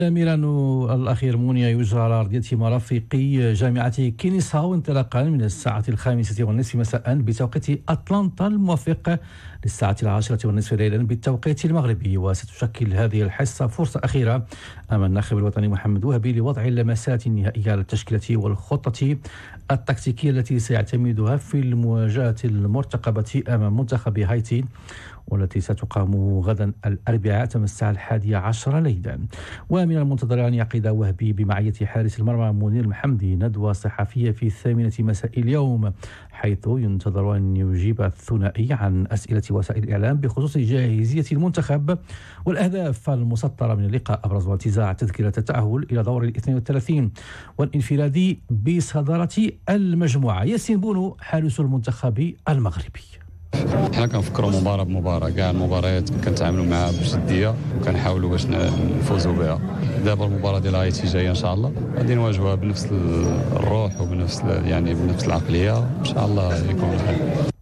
ميران الأخير مونيا يجرى على أرضية مرافق جامعة كينيساو انطلاقا من الساعة 5:30 مساء بتوقيت أتلانتا الموافق للساعة 10:30 ليلا بالتوقيت المغربي. وستشكل هذه الحصة فرصة أخيرة أمام الناخب الوطني محمد وهبي لوضع اللمسات النهائية على التشكيلة والخطة التكتيكية التي سيعتمدها في المواجهة المرتقبة أمام منتخب هايتي، والتي ستقام غدا الأربعاء تم الساعة 11 ليلا. ومن المنتظر أن يعقد وهبي بمعية حارس المرمى منير المحمدي ندوة صحفية في 8 مساء اليوم، حيث ينتظر أن يجيب الثنائي عن أسئلة وسائل الإعلام بخصوص جاهزية المنتخب والأهداف المسطرة من اللقاء، أبرز انتزاع تذكرة التأهل إلى دور 32 والانفراد بصدارة المجموعة. ياسين بونو حارس المنتخب المغربي: حنا كنفكروا مباراة بمباراة، كاع المباريات كنتعاملوا معها بجدية وكنحاولوا باش نفوزوا بها. دابا المباراة ديال هايتي جاية ان شاء الله غادي نواجهوها بنفس الروح وبنفس بنفس العقلية، ان شاء الله يكون خير.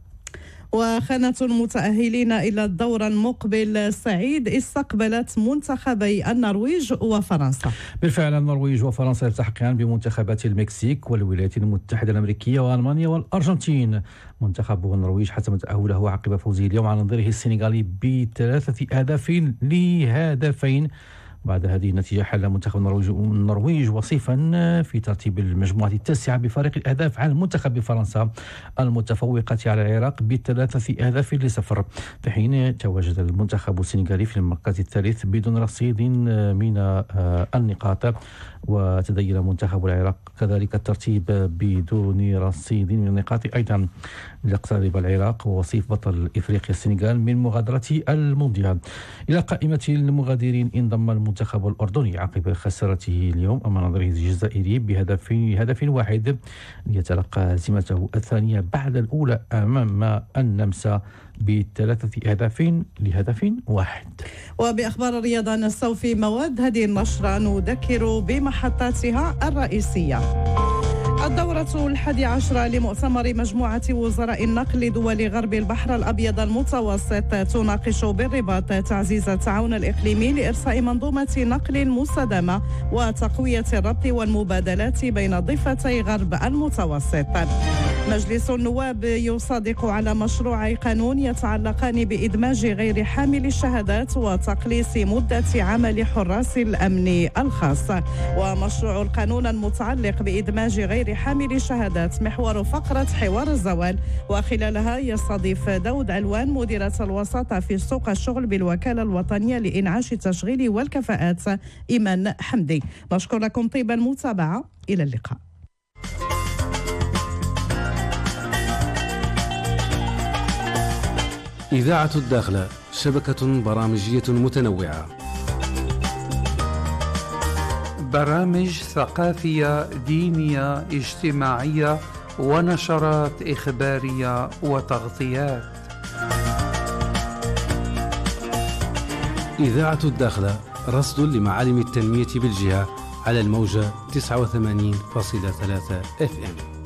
وخانة المتأهلين إلى الدور المقبل سعيد استقبلت منتخبي النرويج وفرنسا. بالفعل النرويج وفرنسا يلتحقان بمنتخبات المكسيك والولايات المتحدة الأمريكية وألمانيا والأرجنتين. منتخب النرويج حسم تأهله عقب فوزه اليوم على نظيره السنغالي ب3 أهداف لهدفين. بعد هذه النتيجة حل منتخب النرويج وصيفا في ترتيب المجموعة التاسعة بفارق الأهداف عن منتخب فرنسا المتفوقة على العراق ب3 أهداف ل0، في حين تواجد المنتخب السنغالي في المركز الثالث بدون رصيد من النقاط. وتدين منتخب العراق كذلك الترتيب بدون رصيد من النقاط أيضا، ليقترب العراق ووصيف بطل إفريقيا السنغال من مغادرة المونديال. إلى قائمة المغادرين انضم المنتخب الأردني عقب خسارته اليوم أمام نظيره الجزائري بهدف واحد، ليتلقى هزيمته الثانية بعد الأولى أمام النمسا ب3 أهداف لهدف واحد. وبأخبار الرياضة نستوفي مواد هذه النشرة نذكر بمحطاتها الرئيسية. الدورة 11 لمؤتمر مجموعة وزراء النقل لدول غرب البحر الأبيض المتوسط تناقش بالرباط تعزيز التعاون الإقليمي لإرساء منظومة نقل مستدامة وتقوية الربط والمبادلات بين ضفتي غرب المتوسط. مجلس النواب يصادق على مشروع قانون يتعلقان بإدماج غير حامل الشهادات وتقليص مدة عمل حراس الأمن الخاص. ومشروع القانون المتعلق بإدماج غير حامل الشهادات محور فقرة حوار الزوال، وخلالها يستضيف داود علوان مديرة الوساطة في سوق الشغل بالوكالة الوطنية لإنعاش التشغيل والكفاءات إيمان حمدي. نشكر لكم طيب المتابعة، إلى اللقاء. إذاعة الداخلة، شبكة برامجية متنوعة، برامج ثقافية دينية اجتماعية ونشرات إخبارية وتغطيات. إذاعة الداخلة، رصد لمعالم التنمية بالجهة على الموجة 89.3 FM.